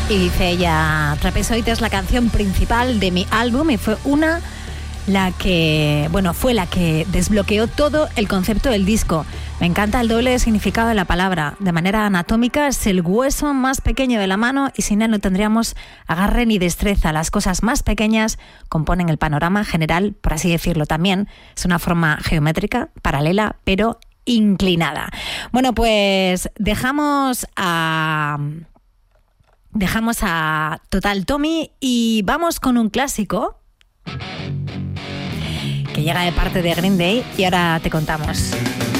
Y dice ella, Trapezoid es la canción principal de mi álbum y fue la que desbloqueó todo el concepto del disco. Me encanta el doble significado de la palabra. De manera anatómica es el hueso más pequeño de la mano y sin él no tendríamos agarre ni destreza. Las cosas más pequeñas componen el panorama general, por así decirlo. También es una forma geométrica, paralela, pero inclinada. Bueno, pues dejamos a Total Tommy y vamos con un clásico que llega de parte de Green Day y ahora te contamos.